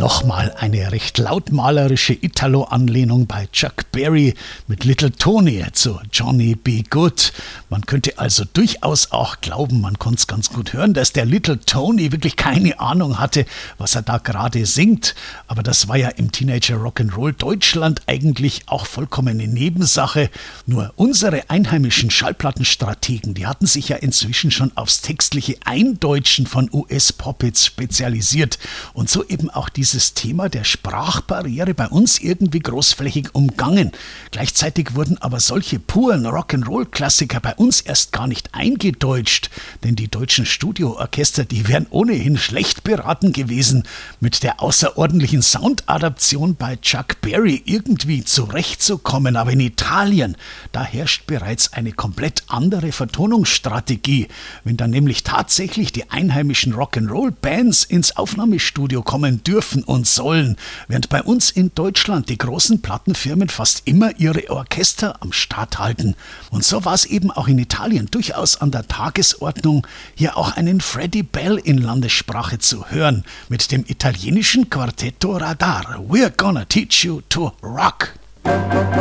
Nochmal eine recht lautmalerische Italo-Anlehnung bei Chuck Berry mit Little Tony zu Johnny B. Good. Man könnte also durchaus auch glauben, man konnte es ganz gut hören, dass der Little Tony wirklich keine Ahnung hatte, was er da gerade singt. Aber das war ja im Teenager Rock'n'Roll Deutschland eigentlich auch vollkommene Nebensache. Nur unsere einheimischen Schallplattenstrategen, die hatten sich ja inzwischen schon aufs textliche Eindeutschen von US-Pop-Hits spezialisiert und so eben auch dieses Thema der Sprachbarriere bei uns irgendwie großflächig umgangen. Gleichzeitig wurden aber solche puren Rock'n'Roll-Klassiker bei uns erst gar nicht eingedeutscht, denn die deutschen Studioorchester, die wären ohnehin schlecht beraten gewesen, mit der außerordentlichen Soundadaption bei Chuck Berry irgendwie zurechtzukommen. Aber in Italien, da herrscht bereits eine komplett andere Vertonungsstrategie. Wenn dann nämlich tatsächlich die einheimischen Rock'n'Roll-Bands ins Aufnahmestudio kommen dürfen und sollen, während bei uns in Deutschland die großen Plattenfirmen fast immer ihre Orchester am Start halten. Und so war es eben auch in Italien durchaus an der Tagesordnung, hier auch einen Freddie Bell in Landessprache zu hören, mit dem italienischen Quartetto Radar. We're gonna teach you to rock.